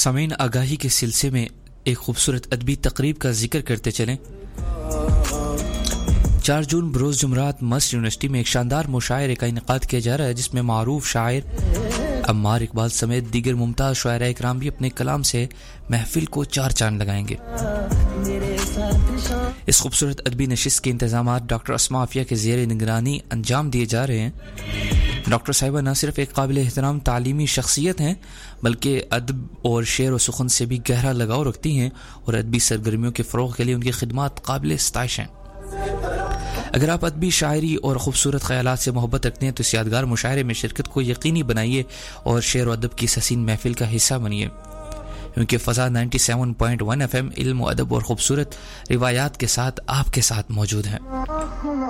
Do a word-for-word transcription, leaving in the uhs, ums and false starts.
सामीन, आगाही के सिलसिले में एक खूबसूरत अदबी तकरीब का जिक्र करते चलें। चार जून बरोज़ जुमरात मस्त यूनिवर्सिटी में एक शानदार मुशायरे का इनेकाद किया जा रहा है, जिसमें मारूफ शायर अम्मार इकबाल समेत दीगर मुमताज़ शुआरा इकराम भी अपने कलाम से महफिल को चार चांद लगाएंगे। इस खूबसूरत अदबी नशिस्त के इंतजाम डॉक्टर अस्मा आफिया के ज़ेर निगरानी अंजाम दिए जा रहे हैं। डॉक्टर साहिबा न सिर्फ एक काबिल एहतराम तालीमी शख्सियत हैं, बल्कि अदब और शेर व सुखन से भी गहरा लगाव रखती हैं और अदबी सरगर्मियों के फ़रोग़ के लिए उनकी खिदमत काबिल इस्ताइश हैं। अगर आप अदबी शायरी और ख़ूबसूरत ख़यालात से मोहब्बत रखते हैं तो इस यादगार मुशायरे में शिरकत को यकीनी बनाइए और शेर व अदब की इस हसीन महफिल का हिस्सा बनिए, क्योंकि फ़ज़ा सत्तानवे पॉइंट एक एफ एम इल्म, अदब और ख़ूबसूरत रिवायात के साथ आपके साथ मौजूद है।